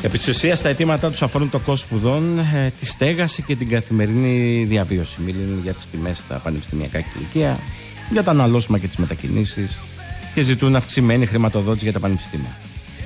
Επί της ουσίας, τα αιτήματά τους αφορούν το κόστος σπουδών, τη στέγαση και την καθημερινή διαβίωση. Μιλούν για τις τιμές στα πανεπιστημιακά και λυκεία, για τα αναλώσιμα και τις μετακινήσεις και ζητούν αυξημένη χρηματοδότηση για τα πανεπιστήμια.